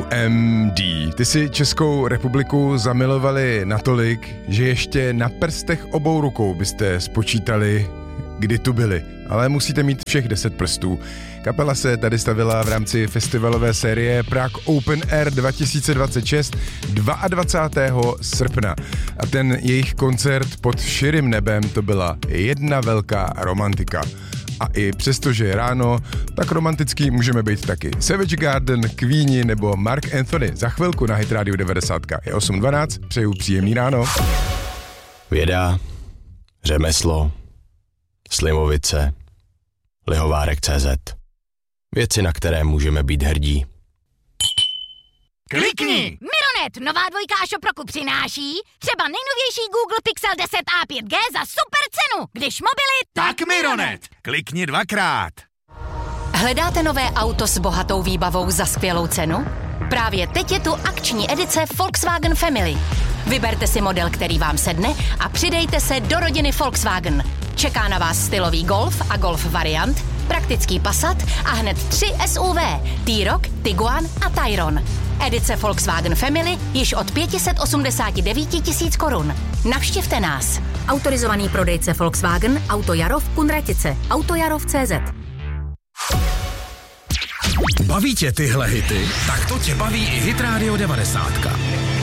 OMD. Ty si Českou republiku zamilovali natolik, že ještě na prstech obou rukou byste spočítali, kdy tu byli. Ale musíte mít všech 10 prstů. Kapela se tady stavila v rámci festivalové série Prague Open Air 2026 22. srpna. A ten jejich koncert pod širým nebem to byla jedna velká romantika. A i přesto, že je ráno, tak romantický můžeme být taky. Savage Garden, Queeni nebo Mark Anthony. Za chvilku na Hit Radio 90. Je 8:12, přeju příjemný ráno. Věda, řemeslo, Slimovice, Lihovárek.cz. Věci, na které můžeme být hrdí. Klikni! Mironet, nová dvojka Šoproku přináší třeba nejnovější Google Pixel 10a 5G za super cenu. Když mobily, tak Mironet! Klikni 2krát. Hledáte nové auto s bohatou výbavou za skvělou cenu? Právě teď je tu akční edice Volkswagen Family. Vyberte si model, který vám sedne a přidejte se do rodiny Volkswagen. Čeká na vás stylový Golf a Golf variant, praktický Passat a hned 3 SUV, T-Roc, Tiguan a Tayron. Edice Volkswagen Family již od 589 000 korun. Navštivte nás. Autorizovaný prodejce Volkswagen, Auto Jarov, Kunratice, Autojarov.cz. Baví tě tyhle hity? Tak to tě baví i Hit Radio 90.